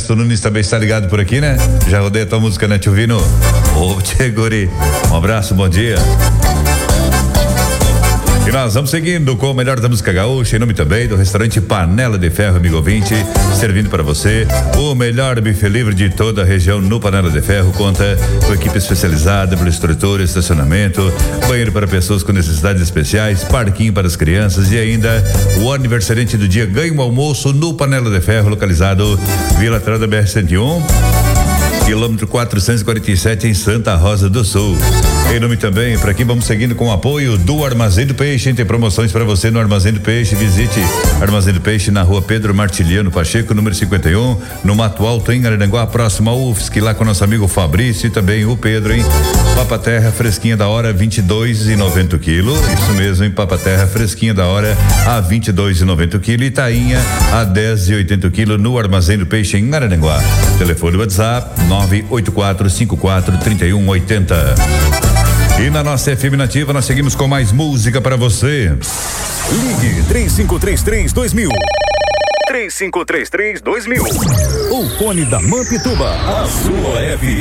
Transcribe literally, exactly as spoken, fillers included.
Ernesto Nunes também está ligado por aqui, né? Já rodei a tua música, né, tio Vino? Ô, tchê, guri. Um abraço, bom dia. E nós vamos seguindo com o melhor da música gaúcha, em nome também do restaurante Panela de Ferro, amigo ouvinte, servindo para você o melhor buffet livre de toda a região no Panela de Ferro. Conta com equipe especializada pela estrutura, estacionamento, banheiro para pessoas com necessidades especiais, parquinho para as crianças e ainda o aniversariante do dia ganha um almoço no Panela de Ferro, localizado Vila Atrás da B R cento e um. Quilômetro quatrocentos e quarenta e sete em Santa Rosa do Sul. Em nome também, para aqui vamos seguindo com o apoio do Armazém do Peixe. Tem promoções para você no Armazém do Peixe. Visite Armazém do Peixe na rua Pedro Martiliano Pacheco, número cinquenta e um, no Mato Alto, em Araranguá, próximo ao U F S C, lá com nosso amigo Fabrício e também o Pedro, hein? Papa Terra fresquinha da hora, vinte e dois e noventa quilo. Isso mesmo, em Papa Terra fresquinha da hora a vinte e dois e noventa quilo. E tainha a dez e oitenta quilo no Armazém do Peixe em Araranguá. Telefone WhatsApp nove oito quatro cinco quatro três um oito zero. E na nossa F M Nativa nós seguimos com mais música para você. Ligue três cinco três três dois mil. três cinco três três dois mil. O fone da Mampituba, a sua F